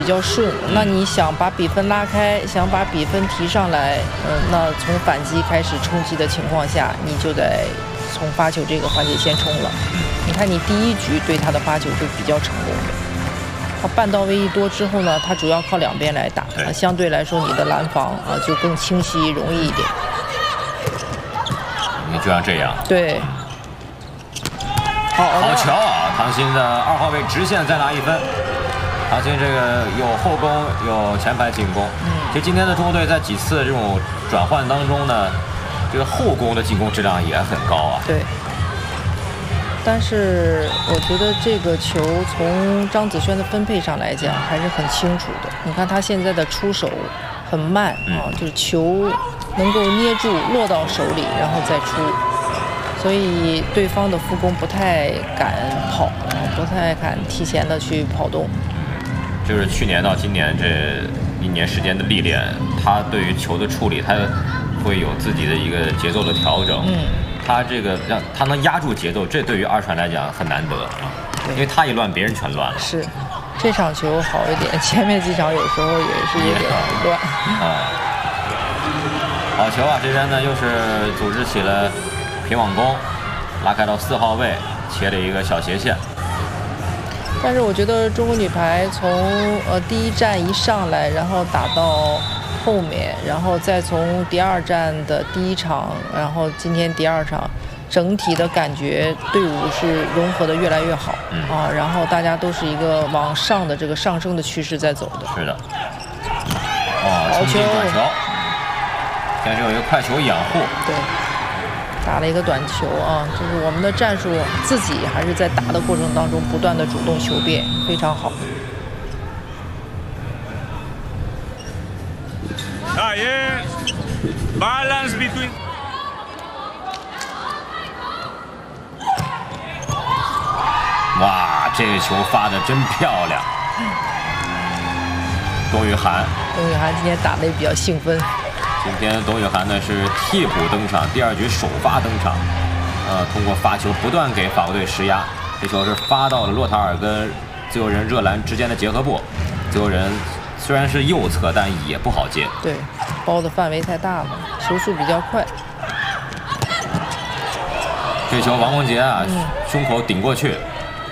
比较顺。那你想把比分拉开，想把比分提上来，那从反击开始冲击的情况下，你就得从发球这个环节先冲了。你看你第一局对他的发球是比较成功的。 他半到位一多之后呢，他主要靠两边来打，相对来说你的拦防就更清晰容易一点。 你就像这样。对。好球啊！唐鑫的2号位直线再拿1分。唐鑫这个有后攻，有前排进攻。其实今天的中国队在几次这种转换当中呢，这个后攻的进攻质量也很高啊。 对。 但是我觉得这个球从张子萱的分配上来讲还是很清楚的。你看他现在的出手很慢就是球能够捏住落到手里，然后再出，所以对方的副攻不太敢跑，不太敢提前的去跑动。 就是去年到今年这1年时间的历练，他对于球的处理，他会有自己的一个节奏的调整。他这个让他能压住节奏，这对于二传来讲很难得啊，因为他一乱，别人全乱了。 是，这场球好一点，前面几场有时候也是有点乱。 好球啊！这边呢又是组织起了平网攻，拉开到4号位，切了一个小斜线。 但是我觉得中国女排从第一站一上来，然后打到。 后面，然后再从第2站的第1场，然后今天第2场，整体的感觉队伍是融合的越来越好然后大家都是一个往上的这个上升的趋势在走的。 是的。好球！短球，先是有一个快球掩护。 对，打了一个短球就是我们的战术自己还是在打的过程当中不断的主动求变，非常好。 Balance between. 哇，这个球发的真漂亮！董雨涵今天打的也比较兴奋。 今天董雨涵呢是替补登场，第2局首发登场，通过发球不断给法国队施压。这球是发到了洛塔尔跟自由人热兰之间的结合部，自由人。 虽然是右侧，但也不好接。 对，包的范围太大了，球速比较快。 这球王梦洁胸口顶过去，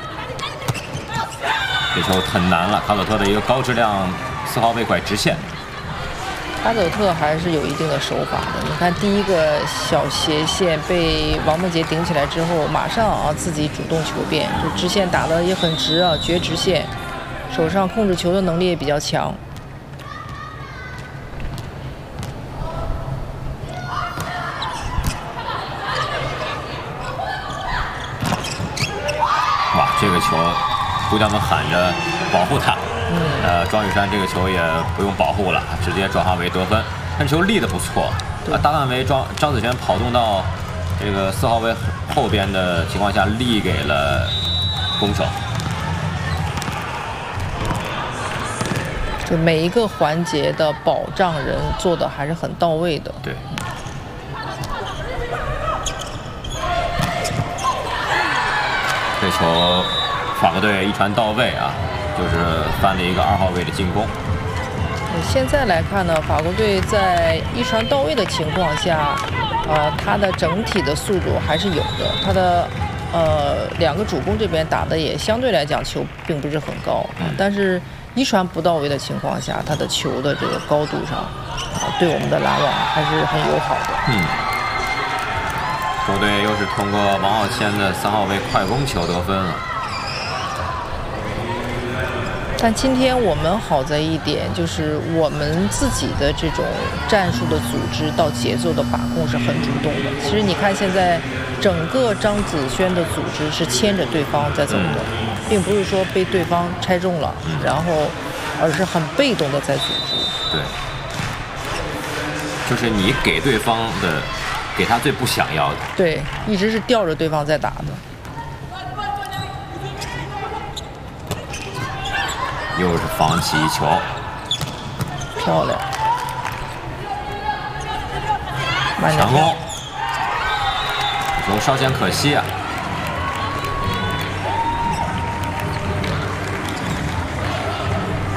这球很难了。卡佐特的一个高质量4号位拐直线。 卡佐特还是有一定的手法的。你看第一个小斜线被王梦洁顶起来之后，马上自己主动求变，就直线打得也很直绝直线。 手上控制球的能力也比较强。 哇，这个球，姑娘们喊着保护他。庄雨珊这个球也不用保护了，直接转化为得分。看球立得不错，大范围张子萱跑动到这个4号位后边的情况下，立给了攻手。 就每一个环节的保障人做的还是很到位的。 对。这球法国队一传到位就是翻了一个2号位的进攻。 现在来看呢，法国队在一传到位的情况下，他的整体的速度还是有的，他的2个主攻这边打的也相对来讲球并不是很高但是。 一传不到位的情况下，他的球的这个高度上，对我们的拦网还是很友好的。 中国队又是通过王浩谦的3号位快攻球得分了。 但今天我们好在一点，就是我们自己的这种战术的组织到节奏的把控是很主动的。其实你看现在整个张子萱的组织是牵着对方在走的。 并不是说被对方拆中了，然后，而是很被动的在组织。 对，就是你给对方的，给他最不想要的。 对，一直是吊着对方在打的。 又是防起一球， 漂亮， 强攻，这球稍显可惜